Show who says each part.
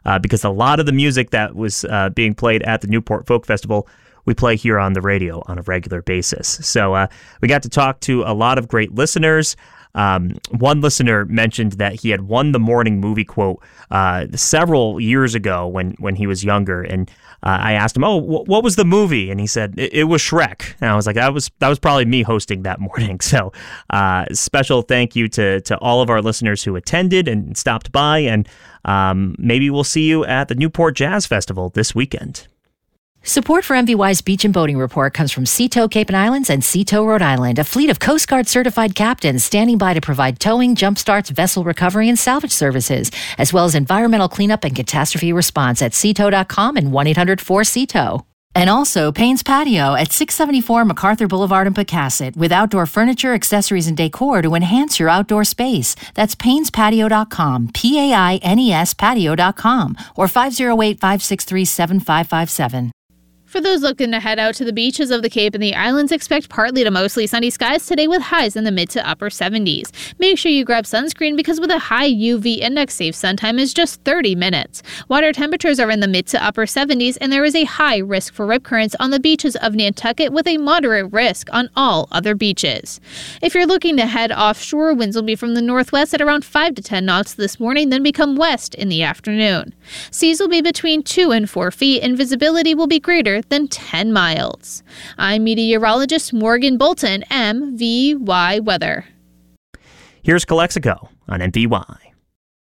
Speaker 1: because a lot of the music that was being played at the Newport Folk Festival we play here on the radio on a regular basis. So we got to talk to a lot of great listeners. One listener mentioned that he had won the morning movie quote several years ago when he was younger, and I asked him, what was the movie? And he said, it was Shrek. And I was like, that was probably me hosting that morning. So special thank you to all of our listeners who attended and stopped by, and maybe we'll see you at the Newport Jazz Festival this weekend.
Speaker 2: Support for MVY's Beach and Boating Report comes from Seatow Cape and Islands and Seatow, Rhode Island, a fleet of Coast Guard certified captains standing by to provide towing, jump starts, vessel recovery, and salvage services, as well as environmental cleanup and catastrophe response at seatow.com and 1-800-4SEATOW. And also Payne's Patio at 674 MacArthur Boulevard in Pecasset with outdoor furniture, accessories, and decor to enhance your outdoor space. That's PaynesPatio.com, P-A-I-N-E-S patio.com, or 508-563-7557.
Speaker 3: For those looking to head out to the beaches of the Cape and the Islands, expect partly to mostly sunny skies today with highs in the mid to upper 70s. Make sure you grab sunscreen because with a high UV index, safe sun time is just 30 minutes. Water temperatures are in the mid to upper 70s, and there is a high risk for rip currents on the beaches of Nantucket with a moderate risk on all other beaches. If you're looking to head offshore, winds will be from the northwest at around 5 to 10 knots this morning, then become west in the afternoon. Seas will be between 2 and 4 feet, and visibility will be greater than 10 miles. I'm meteorologist Morgan Bolton, MVY Weather.
Speaker 1: Here's Calexico on MVY.